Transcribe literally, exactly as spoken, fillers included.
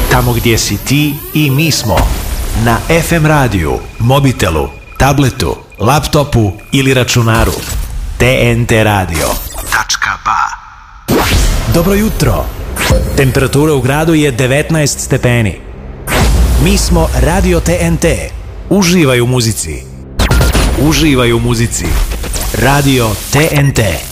Tamo gdje si ti i mi smo. Na ef em radiju, mobitelu, tabletu, laptopu ili računaru. te en te radio tačka ba. Dobro jutro. Temperatura u gradu je devetnaest stepeni. Mi smo Radio te en te. Uživaj u muzici. Uživaj u muzici. Radio te en te.